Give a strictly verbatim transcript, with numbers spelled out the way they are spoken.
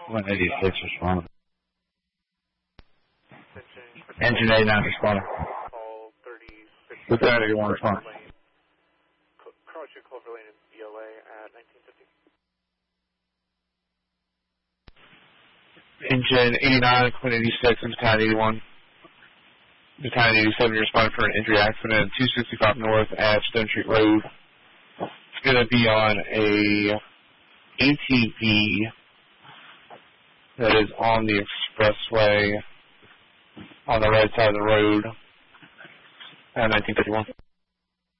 one eighty-six responding. Engine eighty-nine responding. Lieutenant eighty-one responding. Crossing Clover Lane in B L A at nineteen fifty. Engine eighty-nine, Quinn eighty-six, and Battalion eighty-one. Battalion eighty-seven responding for an injury accident at two sixty-five North at Stone Street Road. It's going to be on a A T V that is on the expressway on the right side of the road at nineteen fifty-one.